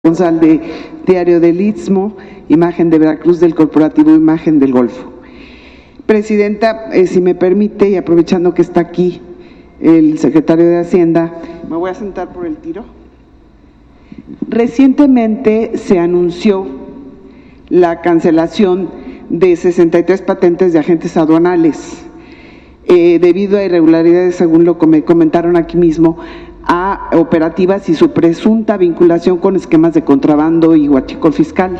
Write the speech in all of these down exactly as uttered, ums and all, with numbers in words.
Responsable de Diario del Istmo, Imagen de Veracruz, del Corporativo Imagen del Golfo. Presidenta, eh, si me permite, y aprovechando que está aquí el secretario de Hacienda, me voy a sentar por el tiro. Recientemente se anunció la cancelación de sesenta y tres patentes de agentes aduanales, eh, debido a irregularidades, según lo que me comentaron aquí mismo, a operativas y su presunta vinculación con esquemas de contrabando y huachicol fiscal.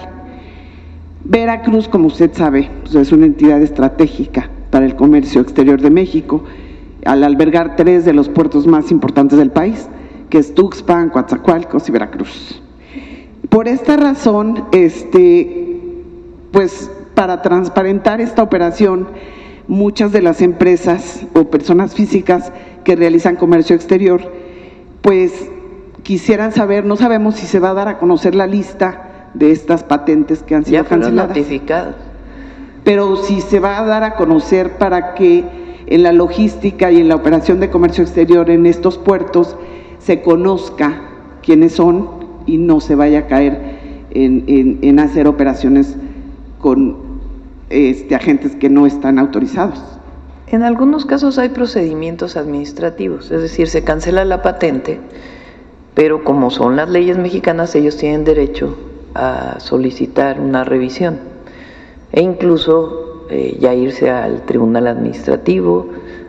Veracruz, como usted sabe, pues es una entidad estratégica para el comercio exterior de México, al albergar tres de los puertos más importantes del país, que es Tuxpan, Coatzacoalcos y Veracruz. Por esta razón, este, pues para transparentar esta operación, muchas de las empresas o personas físicas que realizan comercio exterior pues quisieran saber, no sabemos si se va a dar a conocer la lista de estas patentes que han sido ya fueron canceladas. Notificadas. Pero si se va a dar a conocer para que en la logística y en la operación de comercio exterior en estos puertos se conozca quiénes son y no se vaya a caer en, en, en hacer operaciones con este, agentes que no están autorizados. En algunos casos hay procedimientos administrativos, es decir, se cancela la patente, pero como son las leyes mexicanas, ellos tienen derecho a solicitar una revisión e incluso eh, ya irse al tribunal administrativo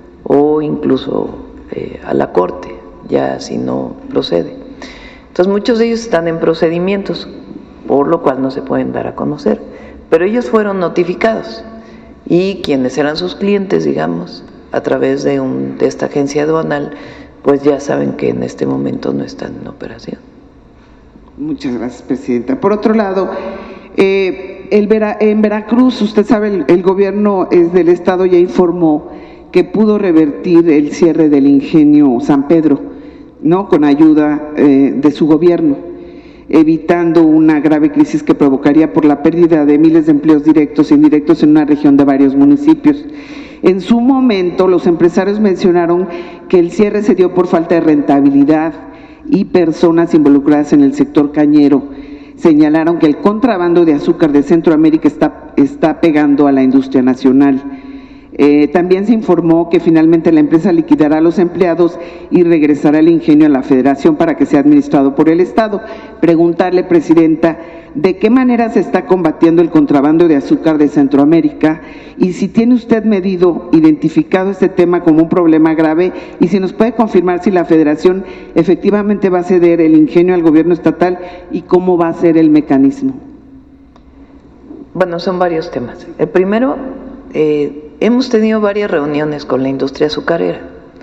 o incluso eh, a la corte, ya si no procede. Entonces muchos de ellos están en procedimientos, por lo cual no se pueden dar a conocer, pero ellos fueron notificados. Y quienes eran sus clientes, digamos, a través de, un, de esta agencia aduanal, pues ya saben que en este momento no están en operación. Muchas gracias, Presidenta. Por otro lado, eh, el Vera, en Veracruz, usted sabe, el, el gobierno del Estado ya informó que pudo revertir el cierre del ingenio San Pedro, ¿no?, con ayuda eh, de su gobierno, evitando una grave crisis que provocaría por la pérdida de miles de empleos directos e indirectos en una región de varios municipios. En su momento, los empresarios mencionaron que el cierre se dio por falta de rentabilidad y personas involucradas en el sector cañero. Señalaron que el contrabando de azúcar de Centroamérica está, está pegando a la industria nacional. Eh, también se informó que finalmente la empresa liquidará a los empleados y regresará el ingenio a la Federación para que sea administrado por el Estado. Preguntarle, Presidenta, ¿de qué manera se está combatiendo el contrabando de azúcar de Centroamérica? Y si tiene usted medido, identificado este tema como un problema grave, y si nos puede confirmar si la Federación efectivamente va a ceder el ingenio al gobierno estatal y cómo va a ser el mecanismo. Bueno, son varios temas. El primero, eh, hemos tenido varias reuniones con la industria azucarera.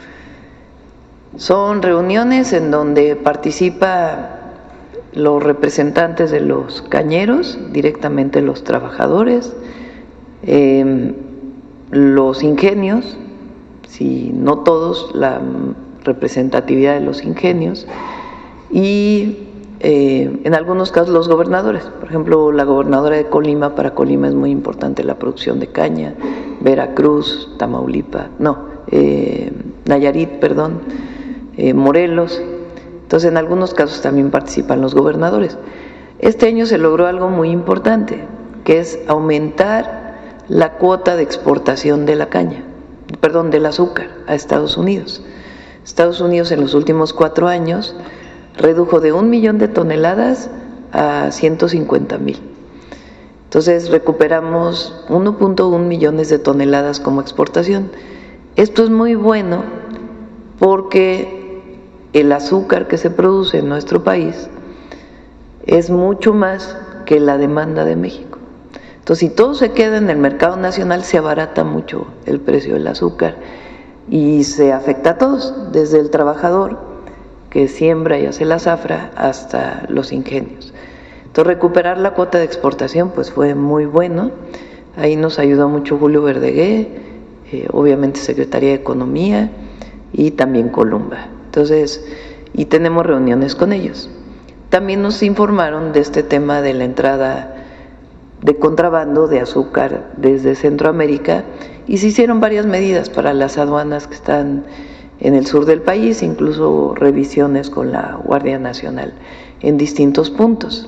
Son reuniones en donde participan los representantes de los cañeros, directamente los trabajadores, eh, los ingenios, si no todos, la representatividad de los ingenios, y eh, en algunos casos los gobernadores. Por ejemplo, la gobernadora de Colima, para Colima es muy importante la producción de caña, Veracruz, Tamaulipas, no, eh, Nayarit, perdón, eh, Morelos. Entonces, en algunos casos también participan los gobernadores. Este año se logró algo muy importante, que es aumentar la cuota de exportación de la caña, perdón, del azúcar a Estados Unidos. Estados Unidos en los últimos cuatro años redujo de un millón de toneladas a ciento cincuenta mil. Entonces recuperamos uno punto uno millones de toneladas como exportación. Esto es muy bueno porque el azúcar que se produce en nuestro país es mucho más que la demanda de México. Entonces, si todo se queda en el mercado nacional, se abarata mucho el precio del azúcar y se afecta a todos, desde el trabajador que siembra y hace la zafra hasta los ingenios. Entonces, recuperar la cuota de exportación pues fue muy bueno. Ahí nos ayudó mucho Julio Verdegué, eh, obviamente Secretaría de Economía y también Columba. Entonces, y tenemos reuniones con ellos. También nos informaron de este tema de la entrada de contrabando de azúcar desde Centroamérica y se hicieron varias medidas para las aduanas que están en el sur del país, incluso revisiones con la Guardia Nacional. en distintos puntos.